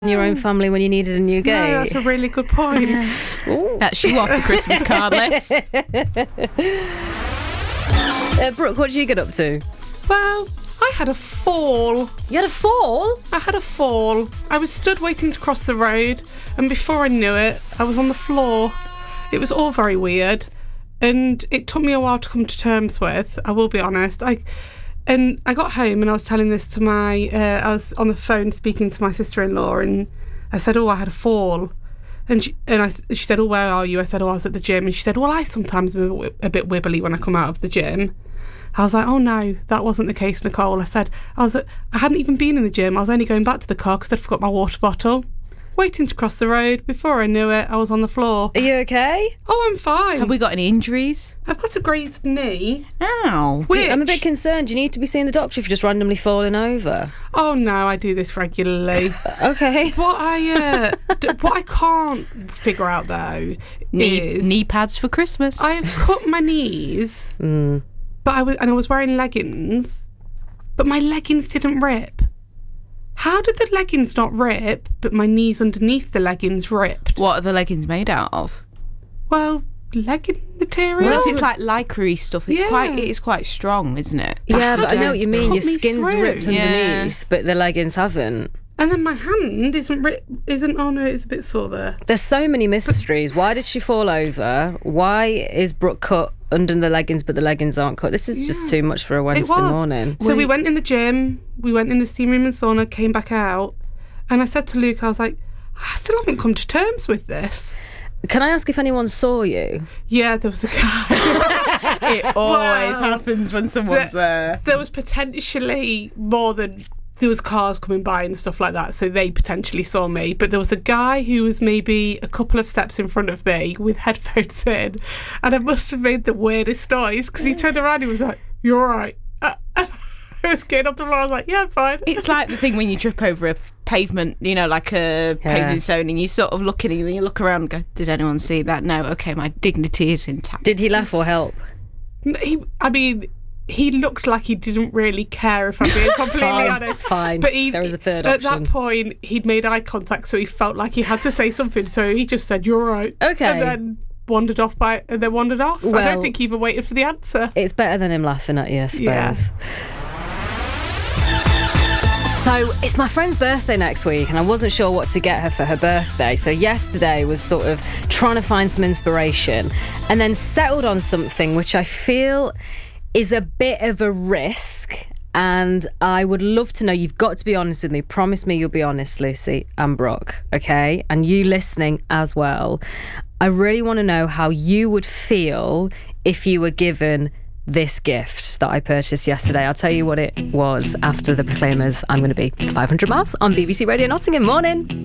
your own family when you needed a new gate. No, that's a really good point. That's you off the Christmas card list. Brooke, what did you get up to? Well, I had a fall. You had a fall? I had a fall. I was stood waiting to cross the road, and before I knew it, I was on the floor. It was all very weird, and it took me a while to come to terms with, I will be honest. I got home and I was telling this to I was on the phone speaking to my sister-in-law, and I said, I had a fall. And she said, where are you? I said, I was at the gym. And she said, I sometimes am a bit wibbly when I come out of the gym. I was like, oh no, that wasn't the case, Nicole. I said, I hadn't even been in the gym. I was only going back to the car because I'd forgot my water bottle. Waiting to cross the road. Before I knew it, I was on the floor. Are you okay? Oh, I'm fine. Have we got any injuries? I've got a grazed knee. Ow. I'm a bit concerned. You need to be seeing the doctor if you're just randomly falling over. Oh no, I do this regularly. Okay. What I can't figure out though is knee pads for Christmas. I have cut my knees, but I was wearing leggings, but my leggings didn't rip. How did the leggings not rip, but my knees underneath the leggings ripped? What are the leggings made out of? Well, legging material. Well, it's like lycra-y stuff. It is quite strong, isn't it? Yeah, but I know what you mean. Your skin's ripped Yeah. underneath, but the leggings haven't. And then my hand isn't. Oh no, it's a bit sore there. There's so many mysteries. Why did she fall over? Why is Brooke cut under the leggings, but the leggings aren't cut? This is just too much for a Wednesday morning. So we went in the gym, we went in the steam room and sauna, came back out, and I said to Luke, I was like, I still haven't come to terms with this. Can I ask if anyone saw you? Yeah, there was a guy. It always happens when someone's there. There was potentially more than... There was cars coming by and stuff like that, so they potentially saw me. But there was a guy who was maybe a couple of steps in front of me with headphones in, and I must have made the weirdest noise because he turned around and he was like, "You're all right." I was getting up the floor. I was like, "Yeah, I'm fine." It's like the thing when you trip over a pavement, like a paving stone, and you sort of look at it and you look around and go, "Did anyone see that?" No. Okay, my dignity is intact. Did he laugh or help? He looked like he didn't really care, if I'm being completely honest. Fine. But there was a third option. At that point, he'd made eye contact, so he felt like he had to say something. So he just said, "You're right." Okay. And then wandered off. Well, I don't think he even waited for the answer. It's better than him laughing at you, I suppose. Yeah. So it's my friend's birthday next week, and I wasn't sure what to get her for her birthday. So yesterday was sort of trying to find some inspiration, and then settled on something which I feel is a bit of a risk, and I would love to know, you've got to be honest with me. Promise me you'll be honest, Lucy and Brooke, okay? And you listening as well. I really want to know how you would feel if you were given this gift that I purchased yesterday. I'll tell you what it was after the Proclaimers. I'm going to be 500 miles on BBC Radio Nottingham. Morning.